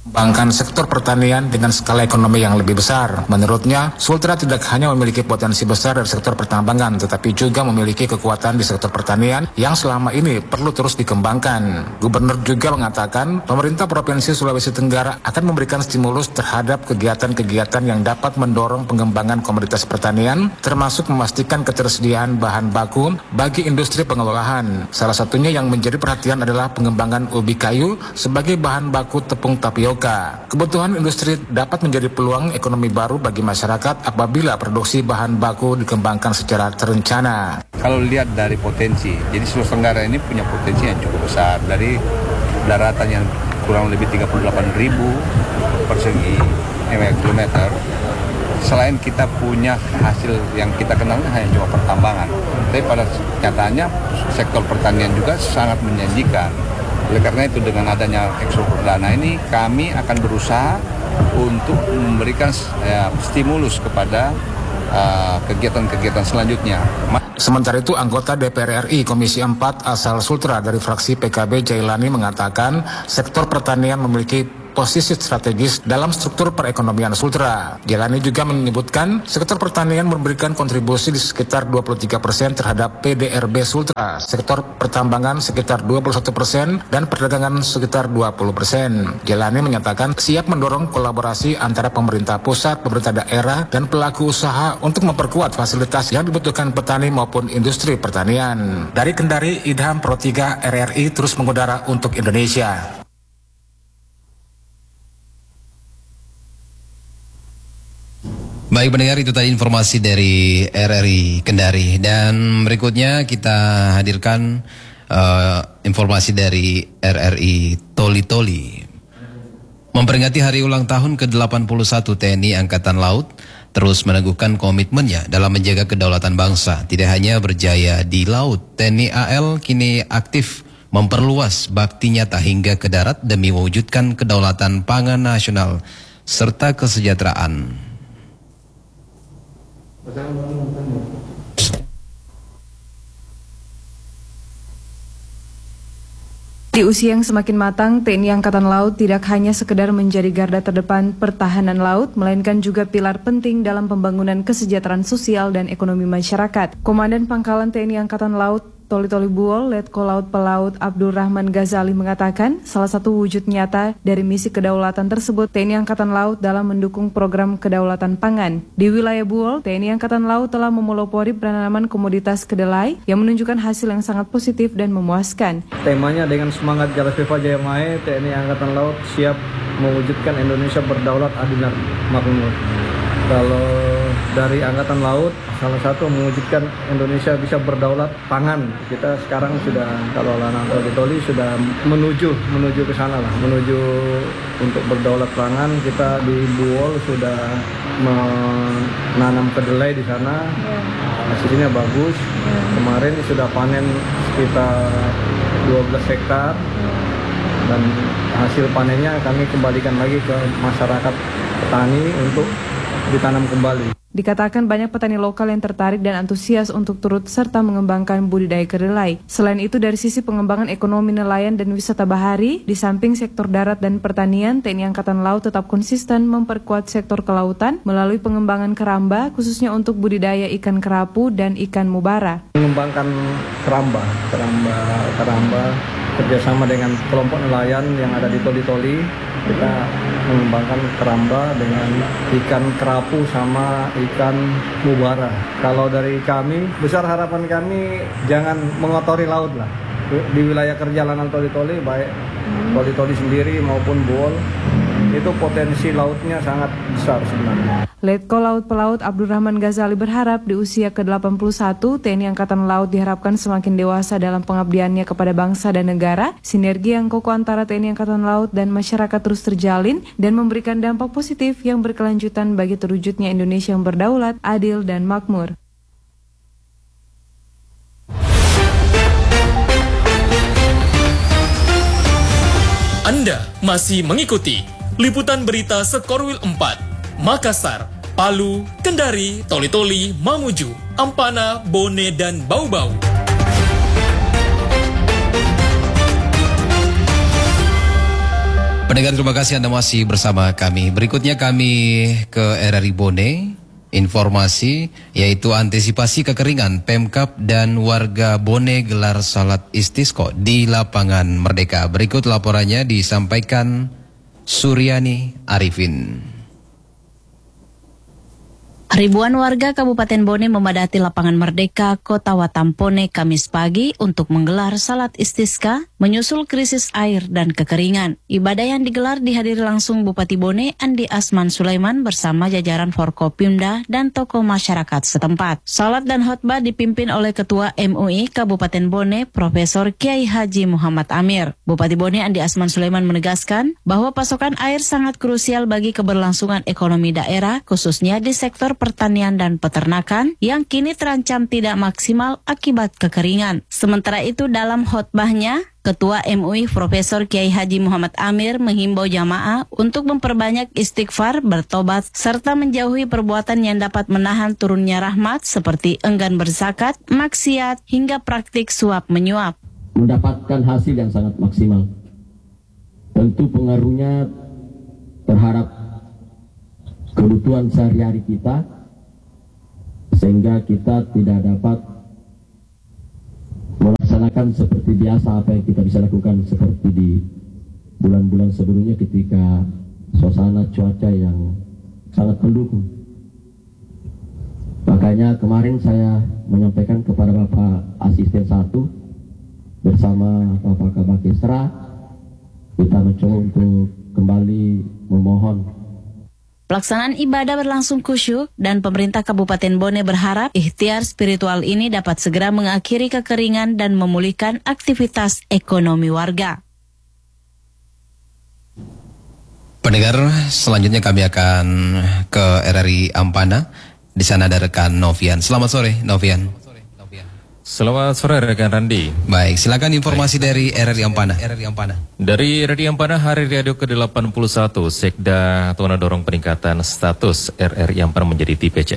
Mengembangkan sektor pertanian dengan skala ekonomi yang lebih besar. Menurutnya, Sultra tidak hanya memiliki potensi besar dari sektor pertambangan, tetapi juga memiliki kekuatan di sektor pertanian yang selama ini perlu terus dikembangkan. Gubernur juga mengatakan, pemerintah Provinsi Sulawesi Tenggara akan memberikan stimulus terhadap kegiatan-kegiatan yang dapat mendorong pengembangan komoditas pertanian, termasuk memastikan ketersediaan bahan baku bagi industri pengolahan. Salah satunya yang menjadi perhatian adalah pengembangan ubi kayu sebagai bahan baku tepung tapioka. Kebutuhan industri dapat menjadi peluang ekonomi baru bagi masyarakat apabila produksi bahan baku dikembangkan secara terencana. Kalau lihat dari potensi, jadi Sulawesi Tenggara ini punya potensi yang cukup besar. Dari daratan yang kurang lebih 38.000 persegi kilometer, selain kita punya hasil yang kita kenal hanya cuma pertambangan, tapi pada nyatanya sektor pertanian juga sangat menjanjikan. Oleh karena itu dengan adanya Ekspor Perdana ini kami akan berusaha untuk memberikan stimulus kepada kegiatan-kegiatan selanjutnya. Sementara itu, anggota DPR RI Komisi 4 asal Sultra dari fraksi PKB Jailani mengatakan sektor pertanian memiliki posisi strategis dalam struktur perekonomian Sultra. Jailani juga menyebutkan sektor pertanian memberikan kontribusi di sekitar 23% terhadap PDRB Sultra, sektor pertambangan sekitar 21% dan perdagangan sekitar 20%. Jailani menyatakan siap mendorong kolaborasi antara pemerintah pusat, pemerintah daerah, dan pelaku usaha untuk memperkuat fasilitas yang dibutuhkan petani maupun industri pertanian. Dari Kendari, Idham Pro 3 RRI terus mengudara untuk Indonesia. Baik pendengar, itu tadi informasi dari RRI Kendari. Dan berikutnya kita hadirkan informasi dari RRI Toli-Toli. Memperingati hari ulang tahun ke-81 TNI Angkatan Laut, terus meneguhkan komitmennya dalam menjaga kedaulatan bangsa. Tidak hanya berjaya di laut, TNI AL kini aktif memperluas bakti nyata hingga ke darat demi mewujudkan kedaulatan pangan nasional serta kesejahteraan. Di usia yang semakin matang, TNI Angkatan Laut tidak hanya sekedar menjadi garda terdepan pertahanan laut, melainkan juga pilar penting dalam pembangunan kesejahteraan sosial dan ekonomi masyarakat. Komandan Pangkalan TNI Angkatan Laut Toli-Toli Buol, Letko Laut Pelaut Abdul Rahman Ghazali mengatakan, salah satu wujud nyata dari misi kedaulatan tersebut TNI Angkatan Laut dalam mendukung program kedaulatan pangan. Di wilayah Buol, TNI Angkatan Laut telah memelopori penanaman komoditas kedelai yang menunjukkan hasil yang sangat positif dan memuaskan. Temanya dengan semangat Jala Viva Jaya Mae, TNI Angkatan Laut siap mewujudkan Indonesia berdaulat, adil dan makmur. Kalau dari Angkatan Laut, salah satu mewujudkan Indonesia bisa berdaulat pangan. Kita sekarang sudah, kalau Lanang Toli-Toli sudah menuju ke sana lah, menuju untuk berdaulat pangan. Kita di Buol sudah menanam kedelai di sana, hasilnya bagus. Kemarin sudah panen sekitar 12 hektar dan hasil panennya kami kembalikan lagi ke masyarakat petani untuk ditanam kembali. Dikatakan banyak petani lokal yang tertarik dan antusias untuk turut serta mengembangkan budidaya kedelai. Selain itu, dari sisi pengembangan ekonomi nelayan dan wisata bahari, di samping sektor darat dan pertanian, TNI Angkatan Laut tetap konsisten memperkuat sektor kelautan melalui pengembangan keramba, khususnya untuk budidaya ikan kerapu dan ikan mubara. Mengembangkan keramba kerjasama dengan kelompok nelayan yang ada di Toli-Toli, kita mengembangkan keramba dengan ikan kerapu sama ikan mubara. Kalau dari kami, besar harapan kami jangan mengotori laut lah. Di wilayah kerja Lanang Toli-Toli, baik Toli-Toli sendiri maupun Buol, itu potensi lautnya sangat besar sebenarnya. Letko Laut Pelaut Abdul Rahman Ghazali berharap di usia ke-81, TNI Angkatan Laut diharapkan semakin dewasa dalam pengabdiannya kepada bangsa dan negara. Sinergi yang kokoh antara TNI Angkatan Laut dan masyarakat terus terjalin dan memberikan dampak positif yang berkelanjutan bagi terwujudnya Indonesia yang berdaulat, adil, dan makmur. Anda masih mengikuti liputan berita Sekorwil 4, Makassar, Palu, Kendari, Toli-Toli, Mamuju, Ampana, Bone, dan Bau-Bau. Pendengar, terima kasih Anda masih bersama kami. Berikutnya kami ke RRI Bone. Informasi yaitu antisipasi kekeringan, Pemkab dan warga Bone gelar salat istisqa di lapangan Merdeka. Berikut laporannya disampaikan Suryani Arifin. Ribuan warga Kabupaten Bone memadati lapangan Merdeka, Kota Watampone, Kamis pagi untuk menggelar salat istisqa menyusul krisis air dan kekeringan. Ibadah yang digelar dihadiri langsung Bupati Bone, Andi Asman Sulaiman bersama jajaran Forkopimda dan tokoh masyarakat setempat. Salat dan khotbah dipimpin oleh Ketua MUI Kabupaten Bone, Profesor Kiai Haji Muhammad Amir. Bupati Bone, Andi Asman Sulaiman menegaskan bahwa pasokan air sangat krusial bagi keberlangsungan ekonomi daerah, khususnya di sektor pertanian dan peternakan yang kini terancam tidak maksimal akibat kekeringan. Sementara itu dalam khotbahnya, Ketua MUI Profesor Kiai Haji Muhammad Amir menghimbau jamaah untuk memperbanyak istighfar, bertobat, serta menjauhi perbuatan yang dapat menahan turunnya rahmat seperti enggan berzakat, maksiat, hingga praktik suap menyuap. Mendapatkan hasil yang sangat maksimal. Tentu pengaruhnya terhadap kebutuhan sehari-hari kita, sehingga kita tidak dapat melaksanakan seperti biasa apa yang kita bisa lakukan seperti di bulan-bulan sebelumnya ketika suasana cuaca yang sangat mendukung. Makanya kemarin saya menyampaikan kepada Bapak Asisten 1 bersama Bapak Kabak Esra, kita mencoba untuk kembali memohon. Pelaksanaan ibadah berlangsung khusyuk dan pemerintah Kabupaten Bone berharap ikhtiar spiritual ini dapat segera mengakhiri kekeringan dan memulihkan aktivitas ekonomi warga. Pendengar, selanjutnya kami akan ke RRI Ampana. Di sana ada rekan Novian. Selamat sore, Novian. Selamat sore rekan Randi. Baik, silakan informasi dari RRI Ampana. Dari RRI Ampana, Hari Radio ke-81, Sekda Tuna dorong peningkatan status RRI Ampana menjadi TPC.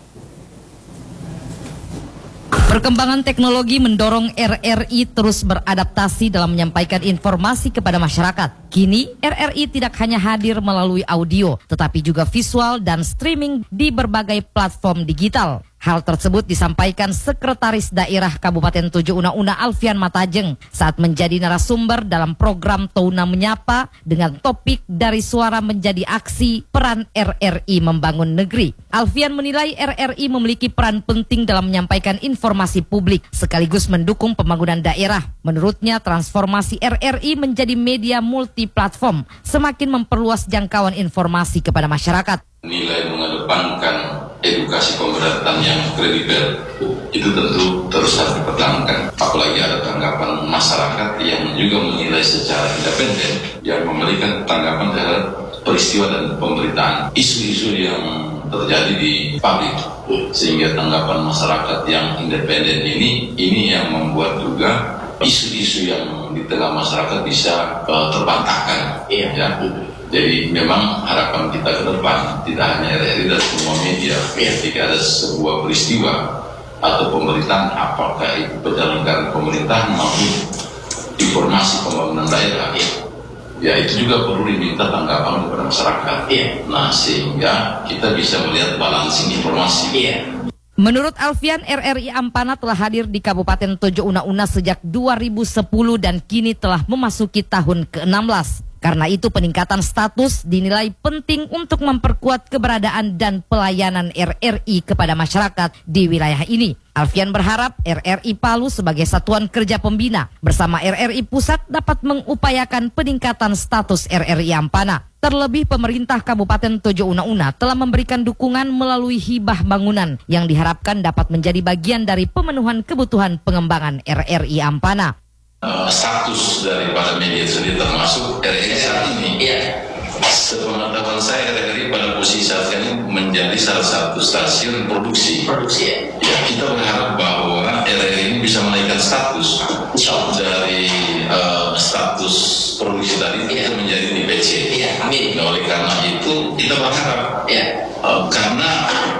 Perkembangan teknologi mendorong RRI terus beradaptasi dalam menyampaikan informasi kepada masyarakat. Kini, RRI tidak hanya hadir melalui audio, tetapi juga visual dan streaming di berbagai platform digital. Hal tersebut disampaikan Sekretaris Daerah Kabupaten Tojo Una-Una Alfian Matajeng saat menjadi narasumber dalam program Touna Menyapa dengan topik Dari Suara Menjadi Aksi, Peran RRI Membangun Negeri. Alfian menilai RRI memiliki peran penting dalam menyampaikan informasi publik sekaligus mendukung pembangunan daerah. Menurutnya, transformasi RRI menjadi media multiplatform semakin memperluas jangkauan informasi kepada masyarakat. Nilai mengedepankan edukasi pemberatan yang kredibel itu tentu terus harus dipertahankan. Apalagi ada tanggapan masyarakat yang juga menilai secara independen, yang memberikan tanggapan terhadap peristiwa dan pemberitaan isu-isu yang terjadi di publik, sehingga tanggapan masyarakat yang independen ini yang membuat juga isu-isu yang di tengah masyarakat bisa terbantahkan. Ya. Jadi memang harapan kita ke depan tidak hanya RRI dan semua media, ketika ada sebuah peristiwa atau pemerintahan, apakah itu penyelenggaraan pemerintahan maupun informasi pembangunan daerah, ya itu juga perlu diminta tanggapan kepada masyarakat. Nah, sehingga kita bisa melihat balancing informasi. Menurut Alfian, RRI Ampana telah hadir di Kabupaten Tojo Una-Una sejak 2010 dan kini telah memasuki tahun ke-16. Karena itu peningkatan status dinilai penting untuk memperkuat keberadaan dan pelayanan RRI kepada masyarakat di wilayah ini. Alfian berharap RRI Palu sebagai satuan kerja pembina bersama RRI Pusat dapat mengupayakan peningkatan status RRI Ampana. Terlebih pemerintah Kabupaten Tojo Una-Una telah memberikan dukungan melalui hibah bangunan yang diharapkan dapat menjadi bagian dari pemenuhan kebutuhan pengembangan RRI Ampana. Status daripada media sendiri termasuk RRI saat ini. Sepengetahuan saya, RRI pada posisi saat ini menjadi salah satu stasiun produksi. Ya, kita berharap bahwa RRI ini bisa menaikkan status dari status produksi tadi itu menjadi TPC. Nah, oleh karena itu kita berharap karena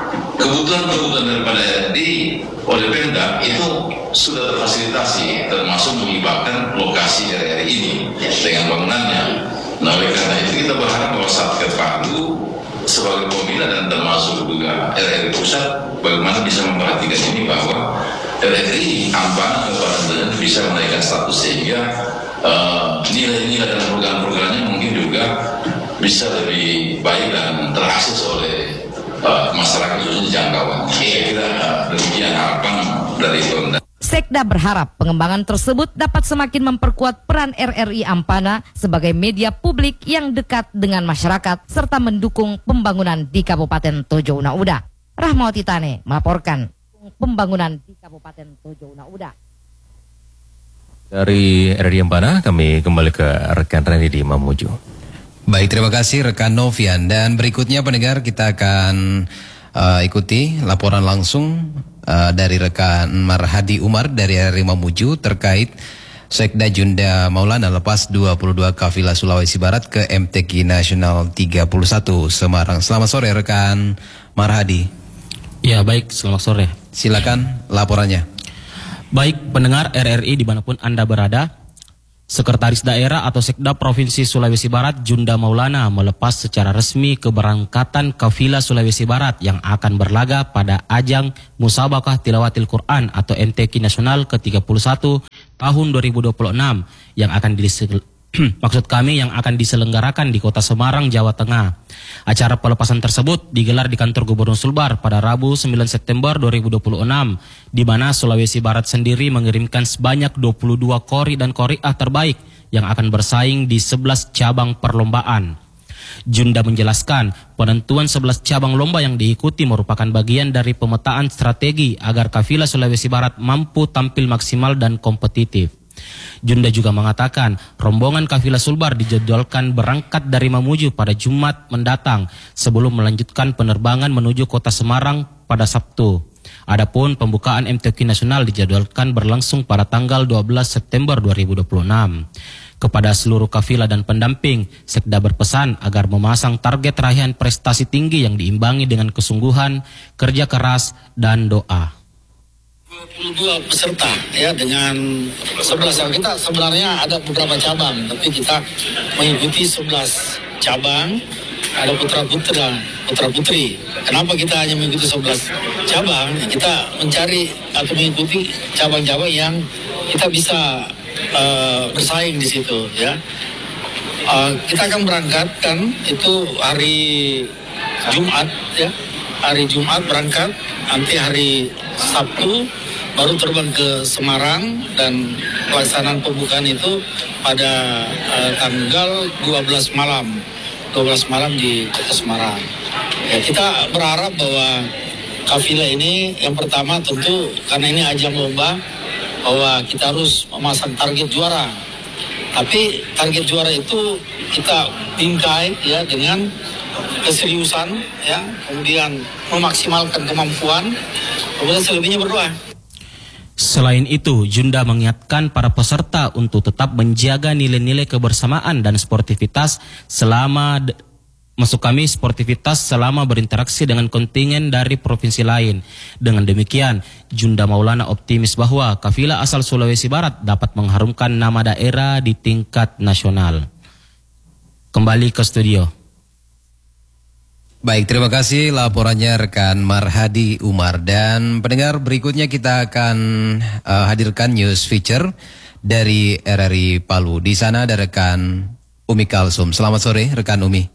kebutuhan daripada RRI oleh Pemda itu sudah terfasilitasi, termasuk menghibahkan lokasi RRI ini dengan bangunannya. Nah, oleh karena kita berharap bahwa Satgas Palu sebagai pembina dan termasuk juga RRI Pusat bagaimana bisa memperhatikan ini bahwa RRI Ampana Kabupaten bisa menaikkan status sehingga nilai-nilai dan program-programnya mungkin juga bisa lebih baik dan terakses oleh masyarakat khususnya jangkauan. Saya kira demikian harapan dari pemerintah. Sekda berharap pengembangan tersebut dapat semakin memperkuat peran RRI Ampana sebagai media publik yang dekat dengan masyarakat serta mendukung pembangunan di Kabupaten Tojo Una Uda. Rahmawati Tane melaporkan pembangunan di Kabupaten Tojo Una Uda. Dari RRI Ampana kami kembali ke rekan Reni di Mamuju. Baik, terima kasih rekan Novian. Dan berikutnya pendengar kita akan ikuti laporan langsung dari rekan Marhadi Umar dari RRI Mamuju terkait Sekda Junda Maulana lepas 22 kafilah Sulawesi Barat ke MTQ Nasional 31 Semarang. Selamat sore rekan Marhadi. Ya baik, selamat sore. Silakan laporannya. Baik pendengar RRI dimanapun Anda berada, Sekretaris Daerah atau Sekda Provinsi Sulawesi Barat Junda Maulana melepas secara resmi keberangkatan kafilah Sulawesi Barat yang akan berlaga pada ajang Musabaqah Tilawatil Quran atau MTQ Nasional ke-31 tahun 2026 yang akan yang akan diselenggarakan di Kota Semarang, Jawa Tengah. Acara pelepasan tersebut digelar di kantor Gubernur Sulbar pada Rabu 9 September 2026, di mana Sulawesi Barat sendiri mengirimkan sebanyak 22 kori dan koriah terbaik yang akan bersaing di 11 cabang perlombaan. Junda menjelaskan penentuan 11 cabang lomba yang diikuti merupakan bagian dari pemetaan strategi agar kafilah Sulawesi Barat mampu tampil maksimal dan kompetitif. Junda juga mengatakan rombongan kafilah Sulbar dijadwalkan berangkat dari Mamuju pada Jumat mendatang sebelum melanjutkan penerbangan menuju Kota Semarang pada Sabtu. Adapun pembukaan MTQ Nasional dijadwalkan berlangsung pada tanggal 12 September 2026. Kepada seluruh kafilah dan pendamping, Sekda berpesan agar memasang target raihan prestasi tinggi yang diimbangi dengan kesungguhan, kerja keras, dan doa. 22 peserta ya dengan 11 kita sebenarnya ada beberapa cabang tapi kita mengikuti 11 cabang, ada putra putri. Kenapa kita hanya mengikuti 11 cabang? Kita mencari atau mengikuti cabang-cabang yang kita bisa bersaing di situ ya. Kita akan berangkatkan itu hari Jumat ya. Hari Jumat berangkat, nanti hari Sabtu baru terbang ke Semarang dan pelaksanaan pembukaan itu pada tanggal 12 malam di Kota Semarang. Ya, kita berharap bahwa kafilah ini yang pertama tentu karena ini ajang lomba bahwa kita harus memasang target juara. Tapi target juara itu kita bingkai ya dengan keseriusan ya, kemudian memaksimalkan kemampuan, kemudian selebihnya berdoa. Selain itu, Junda mengingatkan para peserta untuk tetap menjaga nilai-nilai kebersamaan dan sportivitas selama berinteraksi dengan kontingen dari provinsi lain. Dengan demikian, Junda Maulana optimis bahwa kafilah asal Sulawesi Barat dapat mengharumkan nama daerah di tingkat nasional. Kembali ke studio. Baik, terima kasih laporannya rekan Marhadi Umar. Dan pendengar, berikutnya kita akan hadirkan news feature dari RRI Palu. Di sana ada rekan Umi Kalsum. Selamat sore rekan Umi.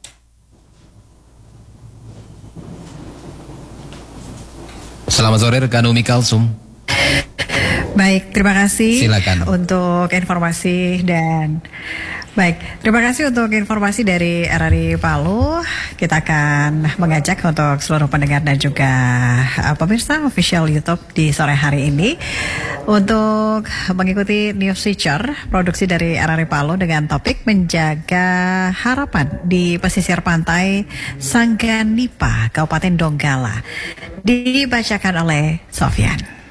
Selamat sore rekan Umi Kalsum. Baik, terima kasih. Silakan. Untuk informasi dan terima kasih untuk informasi dari RRI Palu. Kita akan mengajak untuk seluruh pendengar dan juga pemirsa official YouTube di sore hari ini untuk mengikuti news feature produksi dari RRI Palu dengan topik menjaga harapan di pesisir pantai Sangganipa, Kabupaten Donggala. Dibacakan oleh Sofyan.